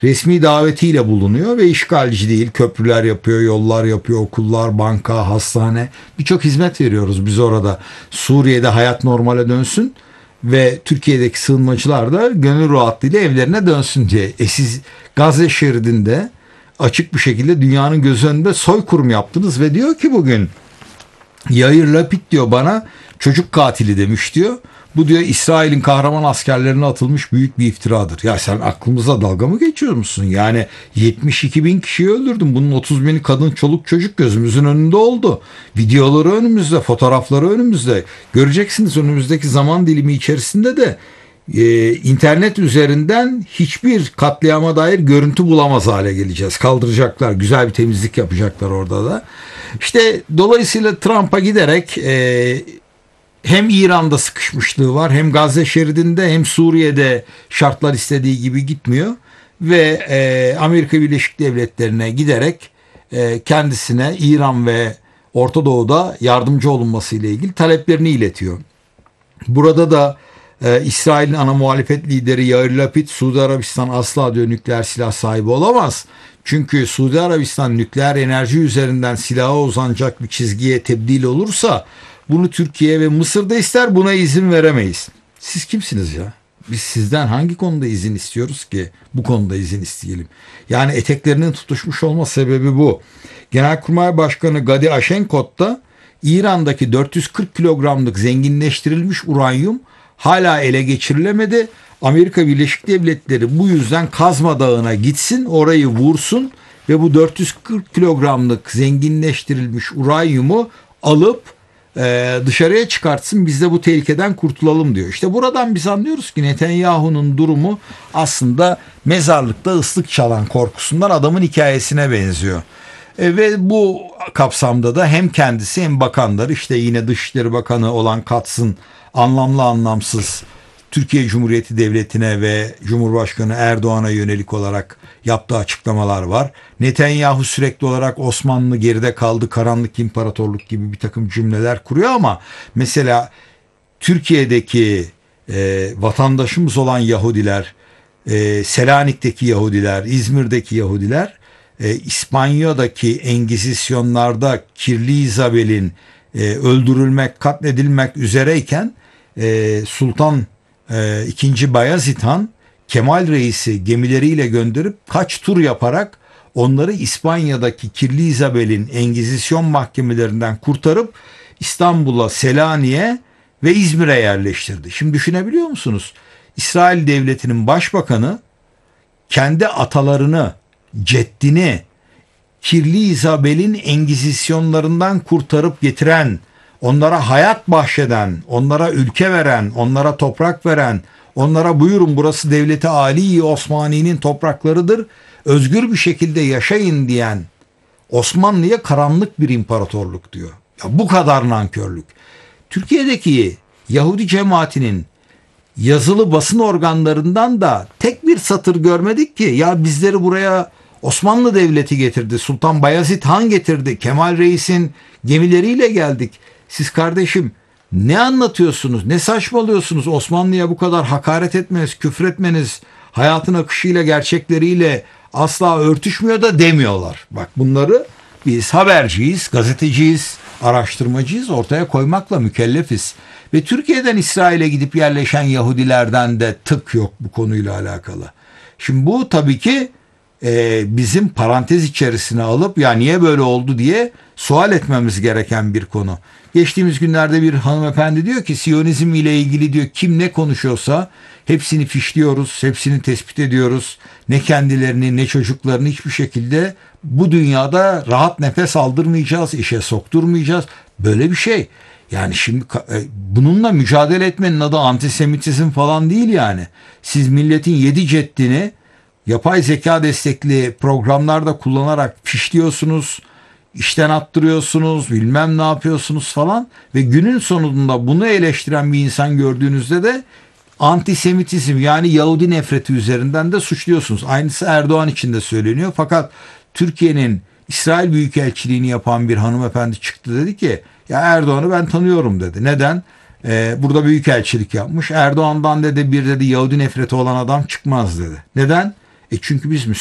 resmi davetiyle bulunuyor ve işgalci değil. Köprüler yapıyor, yollar yapıyor, okullar, banka, hastane, birçok hizmet veriyoruz biz orada. Suriye'de hayat normale dönsün ve Türkiye'deki sığınmacılar da gönül rahatlığıyla evlerine dönsün diye. Siz Gazze şeridinde açık bir şekilde dünyanın göz önünde soykırım yaptınız ve diyor ki bugün Yair Lapid diyor bana çocuk katili demiş diyor. Bu diyor İsrail'in kahraman askerlerine atılmış büyük bir iftiradır. Ya sen aklımıza dalga mı geçiyor musun? Yani 72 bin kişiyi öldürdün. Bunun 30 bini kadın, çoluk, çocuk gözümüzün önünde oldu. Videoları önümüzde, fotoğrafları önümüzde. Göreceksiniz önümüzdeki zaman dilimi içerisinde de internet üzerinden hiçbir katliama dair görüntü bulamaz hale geleceğiz. Kaldıracaklar. Güzel bir temizlik yapacaklar orada da. İşte dolayısıyla Trump'a giderek hem İran'da sıkışmışlığı var, hem Gazze şeridinde, hem Suriye'de şartlar istediği gibi gitmiyor ve Amerika Birleşik Devletleri'ne giderek kendisine İran ve Orta Doğu'da yardımcı olunması ile ilgili taleplerini iletiyor. Burada da İsrail'in ana muhalefet lideri Yair Lapid, Suudi Arabistan asla diyor nükleer silah sahibi olamaz. Çünkü Suudi Arabistan nükleer enerji üzerinden silaha uzanacak bir çizgiye tebdil olursa bunu Türkiye ve Mısır'da ister, buna izin veremeyiz. Siz kimsiniz ya? Biz sizden hangi konuda izin istiyoruz ki bu konuda izin isteyelim? Yani eteklerinin tutuşmuş olma sebebi bu. Genelkurmay Başkanı Gadi Aşenkot da İran'daki 440 kilogramlık zenginleştirilmiş uranyum hala ele geçirilemedi. Amerika Birleşik Devletleri bu yüzden Kazma Dağı'na gitsin, orayı vursun ve bu 440 kilogramlık zenginleştirilmiş uranyumu alıp dışarıya çıkartsın, biz de bu tehlikeden kurtulalım diyor. İşte buradan biz anlıyoruz ki Netanyahu'nun durumu aslında mezarlıkta ıslık çalan korkusundan adamın hikayesine benziyor. Ve bu kapsamda da hem kendisi hem bakanları, işte yine Dışişleri Bakanı olan Katz'ın anlamlı anlamsız Türkiye Cumhuriyeti Devleti'ne ve Cumhurbaşkanı Erdoğan'a yönelik olarak yaptığı açıklamalar var. Netanyahu sürekli olarak Osmanlı geride kaldı, karanlık imparatorluk gibi bir takım cümleler kuruyor ama mesela Türkiye'deki vatandaşımız olan Yahudiler, Selanik'teki Yahudiler, İzmir'deki Yahudiler, İspanya'daki Engizisyonlarda Kirli İzabel'in öldürülmek, katledilmek üzereyken Sultan II. Bayezid Han Kemal Reis'i gemileriyle gönderip kaç tur yaparak onları İspanya'daki Kirli İzabel'in Engizisyon mahkemelerinden kurtarıp İstanbul'a, Selanik'e ve İzmir'e yerleştirdi. Şimdi düşünebiliyor musunuz? İsrail Devleti'nin başbakanı kendi atalarını, ceddini Kirli İzabel'in Engizisyonlarından kurtarıp getiren, onlara hayat bahşeden, onlara ülke veren, onlara toprak veren, onlara buyurun burası Devleti Ali Osmani'nin topraklarıdır, özgür bir şekilde yaşayın diyen Osmanlı'ya karanlık bir imparatorluk diyor. Ya bu kadar nankörlük. Türkiye'deki Yahudi cemaatinin yazılı basın organlarından da tek bir satır görmedik ki ya bizleri buraya Osmanlı Devleti getirdi, Sultan Bayezid Han getirdi, Kemal Reis'in gemileriyle geldik. Siz kardeşim ne anlatıyorsunuz, ne saçmalıyorsunuz? Osmanlı'ya bu kadar hakaret etmeniz, küfür etmeniz hayatın akışıyla, gerçekleriyle asla örtüşmüyor da demiyorlar. Bak bunları biz haberciyiz, gazeteciyiz, araştırmacıyız, ortaya koymakla mükellefiz. Ve Türkiye'den İsrail'e gidip yerleşen Yahudilerden de tık yok bu konuyla alakalı. Şimdi bu tabii ki bizim parantez içerisine alıp ya niye böyle oldu diye sual etmemiz gereken bir konu. Geçtiğimiz günlerde bir hanımefendi diyor ki Siyonizm ile ilgili diyor kim ne konuşuyorsa hepsini fişliyoruz, hepsini tespit ediyoruz. Ne kendilerini ne çocuklarını hiçbir şekilde bu dünyada rahat nefes aldırmayacağız, işe sokturmayacağız. Böyle bir şey. Yani şimdi bununla mücadele etmenin adı antisemitizm falan değil yani. Siz milletin 7 ceddini yapay zeka destekli programlarda kullanarak fişliyorsunuz, işten attırıyorsunuz, bilmem ne yapıyorsunuz falan ve günün sonunda bunu eleştiren bir insan gördüğünüzde de antisemitizm yani Yahudi nefreti üzerinden de suçluyorsunuz. Aynısı Erdoğan için de söyleniyor. Fakat Türkiye'nin İsrail Büyükelçiliğini yapan bir hanımefendi çıktı dedi ki ya Erdoğan'ı ben tanıyorum dedi. Neden? Burada büyükelçilik yapmış. Erdoğan'dan dedi bir dedi Yahudi nefreti olan adam çıkmaz dedi. Neden? Çünkü biz